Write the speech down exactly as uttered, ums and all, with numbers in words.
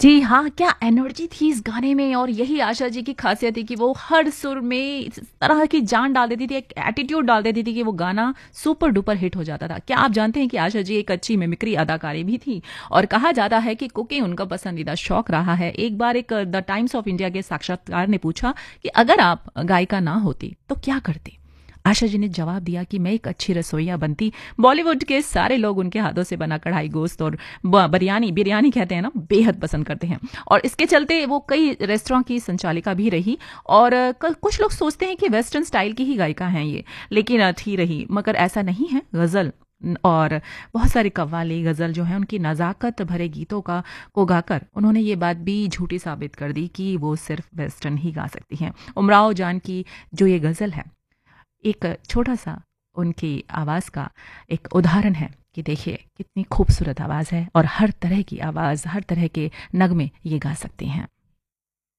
जी हाँ, क्या एनर्जी थी इस गाने में और यही आशा जी की ख़ासियत है कि वो हर सुर में इस तरह की जान डाल देती थी, एक एटीट्यूड डाल देती थी कि वो गाना सुपर डुपर हिट हो जाता था। क्या आप जानते हैं कि आशा जी एक अच्छी मिमिक्री अदाकारी भी थी और कहा जाता है कि कुकिंग उनका पसंदीदा शौक रहा है। एक बार एक द टाइम्स ऑफ इंडिया के साक्षात्कार ने पूछा कि अगर आप गायिका ना होती तो क्या करती? आशा जी ने जवाब दिया कि मैं एक अच्छी रसोइया बनती। बॉलीवुड के सारे लोग उनके हाथों से बना कढ़ाई गोश्त और ब- बिरयानी बिरयानी कहते हैं ना, बेहद पसंद करते हैं। और इसके चलते वो कई रेस्टोरेंट की संचालिका भी रही। और अ, क- कुछ लोग सोचते हैं कि वेस्टर्न स्टाइल की ही गायिका हैं ये, लेकिन अ, थी रही, मगर ऐसा नहीं है। गजल न- और बहुत सारे कव्वाली गजल जो है उनकी नज़ाकत भरे गीतों का को गाकर उन्होंने ये बात भी झूठी साबित कर दी कि वो सिर्फ वेस्टर्न ही गा सकती हैं। उमराव जान की जो ये गजल है, एक छोटा-सा उनकी आवाज़ का एक उदाहरण है कि देखिए कितनी खूबसूरत आवाज़ है और हर तरह की आवाज़, हर तरह के नगमे ये गा सकती हैं।